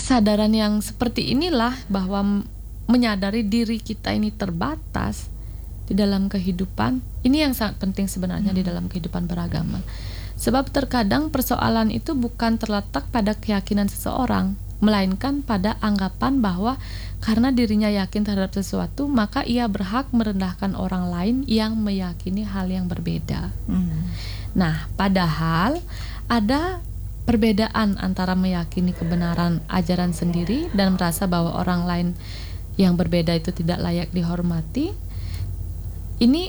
kesadaran yang seperti inilah, bahwa menyadari diri kita ini terbatas di dalam kehidupan, ini yang sangat penting sebenarnya di dalam kehidupan beragama. Sebab terkadang persoalan itu bukan terletak pada keyakinan seseorang, melainkan pada anggapan bahwa karena dirinya yakin terhadap sesuatu, maka ia berhak merendahkan orang lain yang meyakini hal yang berbeda. Nah, padahal ada perbedaan antara meyakini kebenaran ajaran sendiri dan merasa bahwa orang lain yang berbeda itu tidak layak dihormati. Ini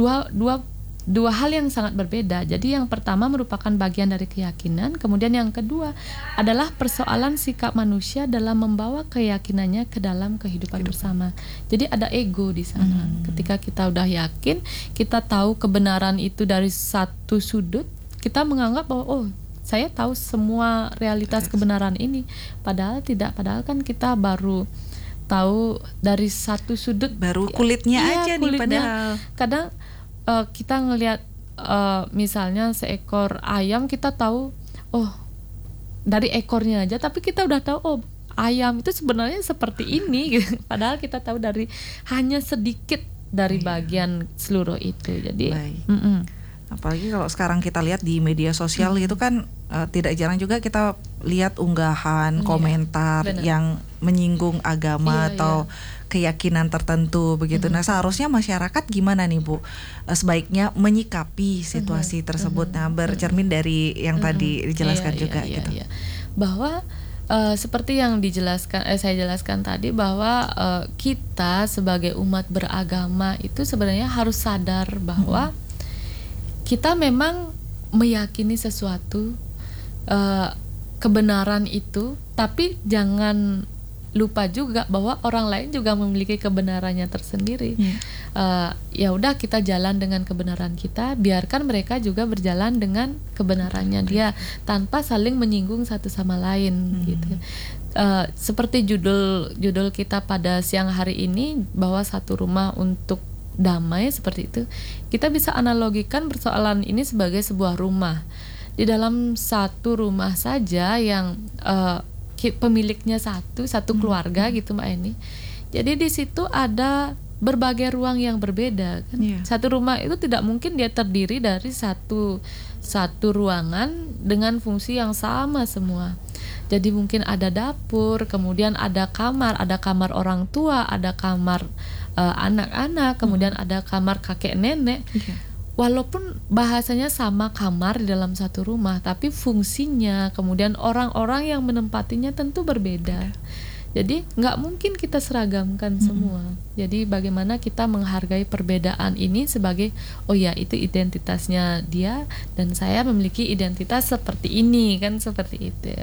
dua hal yang sangat berbeda. Jadi yang pertama merupakan bagian dari keyakinan, kemudian yang kedua adalah persoalan sikap manusia dalam membawa keyakinannya ke dalam kehidupan bersama. Jadi ada ego di sana. Ketika kita udah yakin, kita tahu kebenaran itu dari satu sudut, kita menganggap bahwa saya tahu semua realitas kebenaran ini. Padahal tidak, padahal kan kita baru tahu dari satu sudut, baru kulitnya aja nih padahal. Kadang kita ngelihat misalnya seekor ayam, kita tahu dari ekornya aja, tapi kita udah tahu ayam itu sebenarnya seperti ini gitu. Padahal kita tahu dari hanya sedikit dari bagian seluruh itu. Jadi apalagi kalau sekarang kita lihat di media sosial itu kan tidak jarang juga kita lihat unggahan, komentar yang menyinggung agama atau keyakinan tertentu begitu. Nah, seharusnya masyarakat gimana nih Bu sebaiknya menyikapi situasi tersebut? Nah, bercermin dari yang tadi dijelaskan juga gitu. Bahwa seperti yang saya jelaskan tadi, bahwa kita sebagai umat beragama itu sebenarnya harus sadar bahwa kita memang meyakini sesuatu kebenaran itu, tapi jangan lupa juga bahwa orang lain juga memiliki kebenarannya tersendiri. Ya udah, kita jalan dengan kebenaran kita, biarkan mereka juga berjalan dengan kebenarannya dia, tanpa saling menyinggung satu sama lain gitu. Seperti judul kita pada siang hari ini, bahwa satu rumah untuk damai, seperti itu. Kita bisa analogikan persoalan ini sebagai sebuah rumah. Di dalam satu rumah saja yang pemiliknya satu keluarga gitu Mbak Eni. Jadi di situ ada berbagai ruang yang berbeda kan. Satu rumah itu tidak mungkin dia terdiri dari satu ruangan dengan fungsi yang sama semua. Jadi mungkin ada dapur, kemudian ada kamar orang tua, ada kamar anak-anak, kemudian ada kamar kakek nenek. Walaupun bahasanya sama kamar di dalam satu rumah, tapi fungsinya, kemudian orang-orang yang menempatinya tentu berbeda. Jadi nggak mungkin kita seragamkan semua. Jadi bagaimana kita menghargai perbedaan ini sebagai itu identitasnya dia, dan saya memiliki identitas seperti ini kan, seperti itu.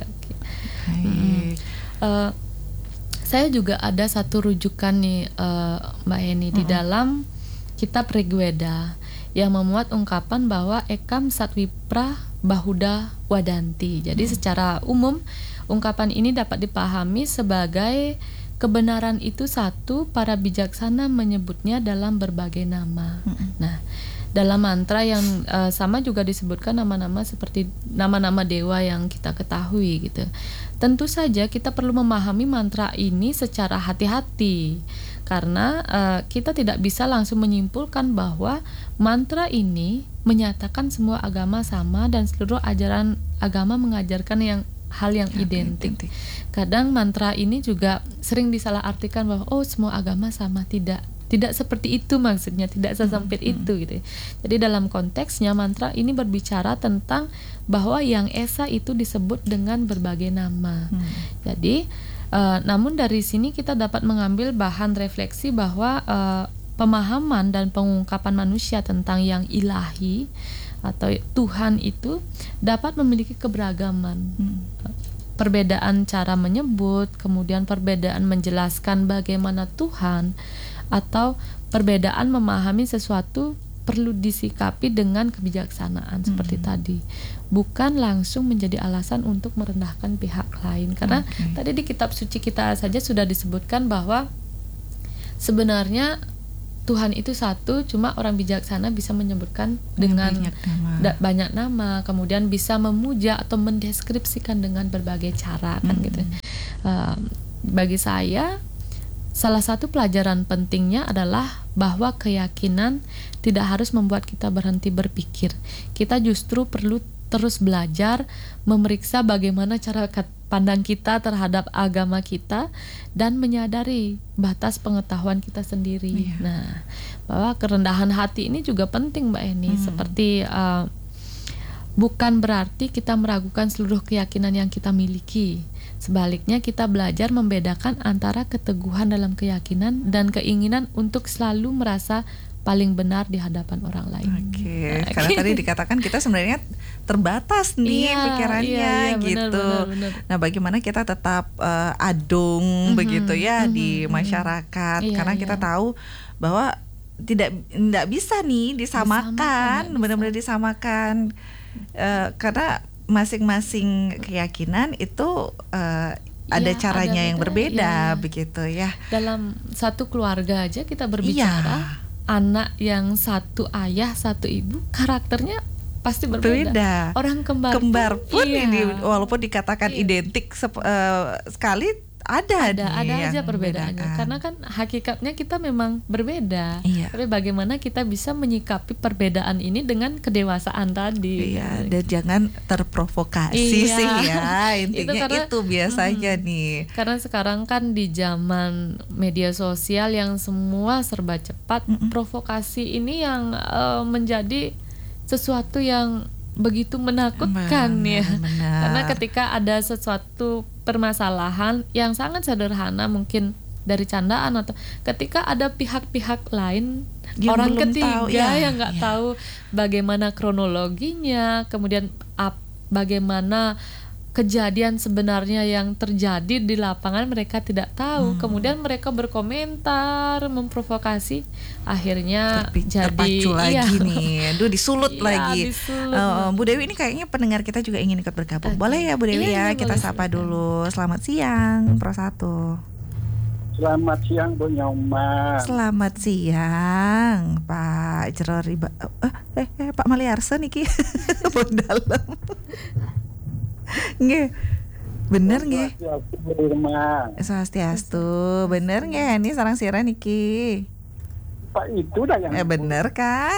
Saya juga ada satu rujukan nih Mbak Eni di dalam kitab Rigweda yang memuat ungkapan bahwa ekam satwipra bahuda wadanti. Jadi secara umum ungkapan ini dapat dipahami sebagai kebenaran itu satu, para bijaksana menyebutnya dalam berbagai nama. Nah, dalam mantra yang sama juga disebutkan nama-nama seperti nama-nama dewa yang kita ketahui gitu. Tentu saja kita perlu memahami mantra ini secara hati-hati, karena kita tidak bisa langsung menyimpulkan bahwa mantra ini menyatakan semua agama sama dan seluruh ajaran agama mengajarkan hal yang identik. Kadang mantra ini juga sering disalahartikan bahwa semua agama sama. Tidak seperti itu maksudnya, tidak sesempit itu gitu. Jadi dalam konteksnya mantra ini berbicara tentang bahwa yang esa itu disebut dengan berbagai nama. Jadi namun dari sini kita dapat mengambil bahan refleksi bahwa pemahaman dan pengungkapan manusia tentang yang ilahi atau Tuhan itu dapat memiliki keberagaman. Perbedaan cara menyebut, kemudian perbedaan menjelaskan bagaimana Tuhan, atau perbedaan memahami sesuatu perlu disikapi dengan kebijaksanaan seperti tadi, bukan langsung menjadi alasan untuk merendahkan pihak lain. Karena tadi di kitab suci kita saja sudah disebutkan bahwa sebenarnya Tuhan itu satu, cuma orang bijaksana bisa menyebutkan dengan banyak nama, kemudian bisa memuja atau mendeskripsikan dengan berbagai cara kan gitu. Bagi saya, salah satu pelajaran pentingnya adalah bahwa keyakinan tidak harus membuat kita berhenti berpikir. Kita justru perlu terus belajar, memeriksa bagaimana cara pandang kita terhadap agama kita, dan menyadari batas pengetahuan kita sendiri. Nah, bahwa kerendahan hati ini juga penting, Mbak Eni. Seperti bukan berarti kita meragukan seluruh keyakinan yang kita miliki. Sebaliknya, kita belajar membedakan antara keteguhan dalam keyakinan dan keinginan untuk selalu merasa paling benar di hadapan orang lain. Karena tadi dikatakan kita sebenarnya terbatas nih pikirannya gitu. Benar. Nah, bagaimana kita tetap adung begitu ya di masyarakat, karena kita tahu bahwa tidak bisa nih disamakan, benar-benar disamakan, karena masing-masing keyakinan itu ada caranya yang berbeda begitu ya. Dalam satu keluarga aja kita berbicara, anak yang satu ayah satu ibu karakternya pasti berbeda. Orang kembar pun ini walaupun dikatakan identik sekali ada aja perbedaannya, karena kan hakikatnya kita memang berbeda. Tapi bagaimana kita bisa menyikapi perbedaan ini dengan kedewasaan tadi. Dan jangan terprovokasi sih ya, intinya itu biasanya nih. Karena sekarang kan di zaman media sosial yang semua serba cepat, provokasi ini yang menjadi sesuatu yang begitu menakutkan ya. Karena ketika ada sesuatu permasalahan yang sangat sederhana, mungkin dari candaan, atau ketika ada pihak-pihak lain, orang ketiga yang nggak tahu bagaimana kronologinya, kemudian bagaimana kejadian sebenarnya yang terjadi di lapangan, mereka tidak tahu. Kemudian mereka berkomentar, memprovokasi, akhirnya terpacu lagi nih. Disulut lagi. Bu Dewi ini kayaknya pendengar kita juga ingin ikut bergabung. Boleh ya Bu Dewi ya? Kita sapa dulu. Selamat siang Pro 1. Selamat siang Bu Nyoma. Selamat siang Pak Jero Pak Maliarsa niki. Bu dalam. Nggih. Bener nggih? Swastiastu. Bener nggih ini sareng siaran iki? Pak itu dah yang bener kan?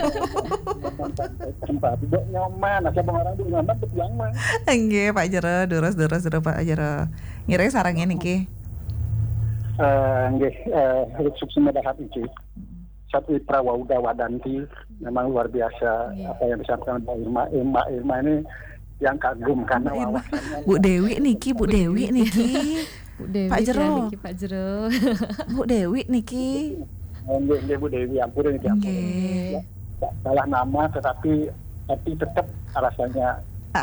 Tempat Bu nyaman, asa orang Bu nyaman betul yang mah. Nggih Pak Jero, durus Pak Jero. Ngire sarangnya niki. Nggih, sukses medahat iki. Satu Prawauda Wadanti memang luar biasa apa yang disampaikan Mbak Irma ini yang kagum karena wawasannya. Bu Dewi niki. Bu Dewi, Pak Jero. Pak Jero. Bu Dewi niki. Nggih Bu Dewi, ampun. Ya, salah nama tapi tetap rasanya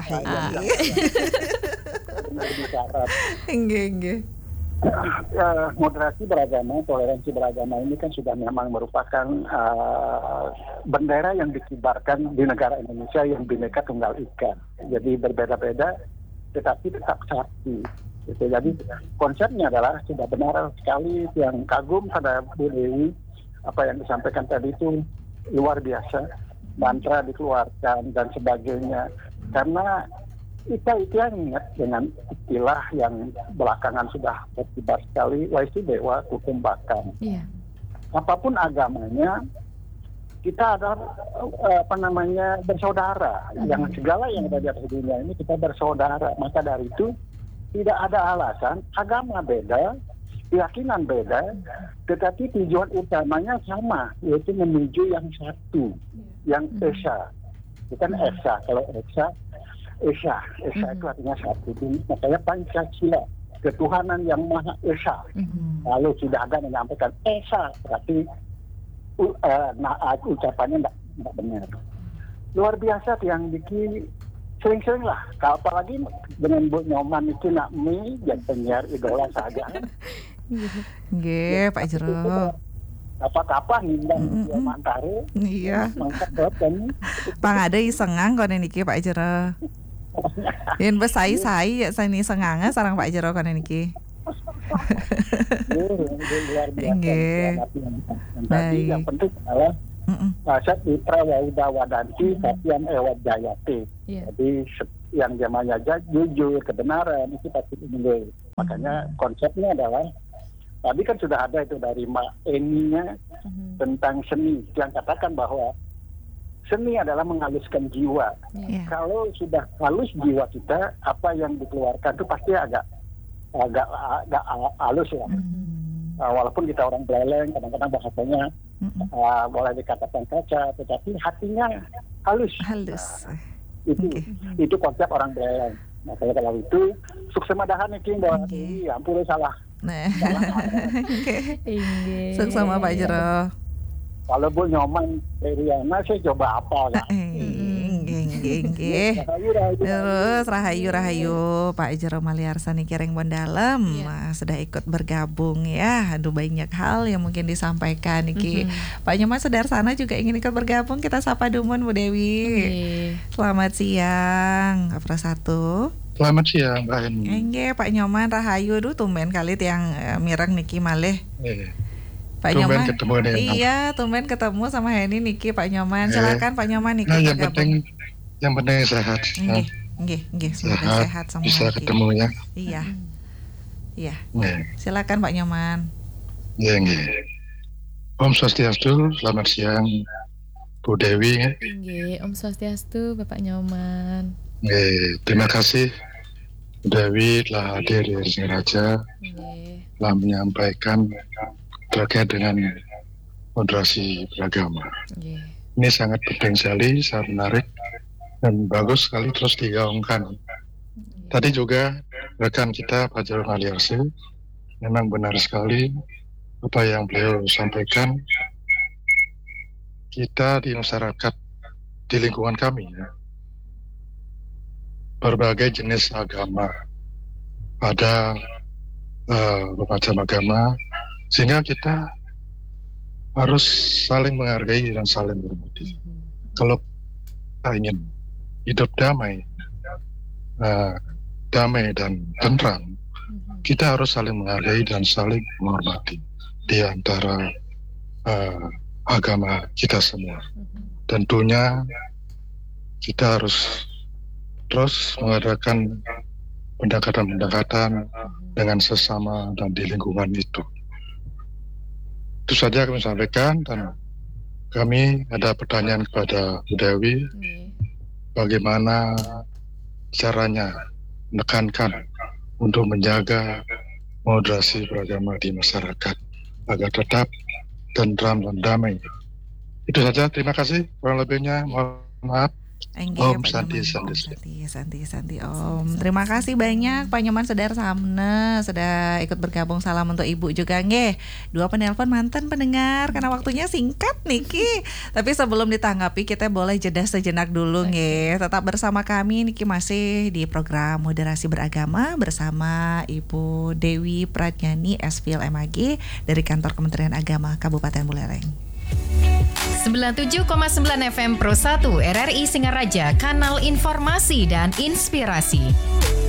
Nggih. Moderasi beragama, toleransi beragama ini kan sudah memang merupakan bendera yang dikibarkan di negara Indonesia yang Bhinneka Tunggal Ika. Jadi berbeda-beda tetapi tetap satu. Gitu. Jadi konsepnya adalah sudah benar sekali, yang kagum pada Bu Dewi, apa yang disampaikan tadi itu luar biasa. Mantra dikeluarkan dan sebagainya. Karena kita yang ingat dengan istilah yang belakangan sudah tersebar sekali, waisu dewa hukum bahkan. Apapun agamanya, kita adalah bersaudara. Yang segala yang ada di atas dunia ini kita bersaudara. Maka dari itu tidak ada alasan, agama beda, keyakinan beda, tetapi tujuan utamanya sama, yaitu menuju yang satu, yang esa. Bukan esa, kalau esa itu artinya satu. Makanya Pancasila, ketuhanan yang Maha Esa. Lalu sudah ada menyampaikan esa, berarti ucapannya tidak benar. Luar biasa yang bikin sering-sering lah. Apalagi dengan Bu Nyoman itu nak mie dan penyiar idola saja. Nggih, Pak Jero. Apa-apa ngundang dia mantare. Iya. Mangkat kan. Pangada isengang kono niki Pak Jero. Yen wis sai ya sani senganga sareng Pak Jero kono niki. Luar biasa. Nggih. Tadi yang penting adalah Pasat Prawauda Wadanti Satyan Ewat Jayate. Jadi yang namanya jujur, kebenaran itu pasti unggul. Makanya konsepnya adalah tadi kan sudah ada itu dari Mbak Eni-nya tentang seni yang katakan bahwa seni adalah menghaluskan jiwa. Kalau sudah halus jiwa kita, apa yang dikeluarkan itu pasti agak halus lah. Walaupun kita orang beleleng, kadang-kadang bahasanya boleh dikatakan kaca, tetapi hatinya halus. Itu konsep orang beleleng. Nah, kalau itu suksema dahan iki bahwa ya ampun salah. Nah. Sukses sama Pak Jero. Kalau Bu Nyoman Riana saya coba apa ya. Terus rahayu Pak Jero Maliarsa niki Reng Bondalem sudah ikut bergabung ya. Aduh banyak hal yang mungkin disampaikan niki. Pak Nyoman Sudarsana juga ingin ikut bergabung. Kita sapa Dumun Bu Dewi. Selamat siang. Apa satu? Selamat siang Mbak Eni. Enggak Pak Nyoman rahayu tumben kali yang mireng niki malih. Pak tumben Nyoman ketemu iya tumben ketemu sama Heni niki Pak Nyoman. Silakan Pak Nyoman niki. Nah, yang penting sehat. Nggih, semoga sehat semua. Bisa ketemu ya. Iya. Silakan Pak Nyoman. Nggih. Om Swastiastu, selamat siang Bu Dewi. Nggih, Om Swastiastu Bapak Nyoman. Nggih, terima kasih Bu Dewi telah hadir di Singaraja. Telah menyampaikan terkait dengan moderasi beragama. Ini sangat penting sekali, sangat menarik dan bagus sekali terus digaungkan. Tadi juga rekan kita Pak Jero Maliarsa memang benar sekali apa yang beliau sampaikan. Kita di masyarakat di lingkungan kami berbagai jenis agama, ada bermacam agama, sehingga kita harus saling menghargai dan saling berbudi. Kalau kita ingin hidup damai dan tentram, kita harus saling menghargai dan saling menghormati di antara agama kita semua. Tentunya kita harus terus mengadakan pendekatan-pendekatan dengan sesama dan di lingkungan itu. Itu saja kami sampaikan, dan kami ada pertanyaan kepada Bu Dewi, bagaimana caranya menekankan untuk menjaga moderasi beragama di masyarakat agar tetap tentram dan damai. Itu saja, terima kasih. Kurang lebihnya mohon maaf. Om Santi Om. Terima kasih banyak Pak Nyoman Sudarsana sudah ikut bergabung. Salam untuk Ibu juga nggih. 2 penelpon mantan pendengar karena waktunya singkat niki. Tapi sebelum ditanggapi kita boleh jeda sejenak dulu nggih. Tetap bersama kami niki masih di program Moderasi Beragama bersama Ibu Dewi Pratnyani SPIL MAG dari Kantor Kementerian Agama Kabupaten Buleleng. 97,9 FM Pro 1 RRI Singaraja, kanal informasi dan inspirasi.